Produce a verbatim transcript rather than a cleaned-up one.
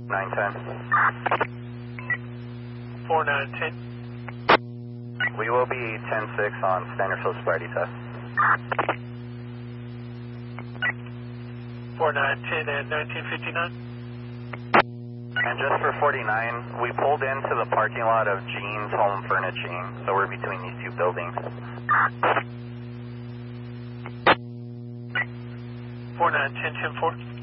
nine ten. four nine ten. We will be ten six on standard field sobriety test. four nine ten and nineteen fifty-nine. And just for forty-nine, we pulled into the parking lot of Gene's Home Furnishing, so we're between these two buildings. four nine ten ten four.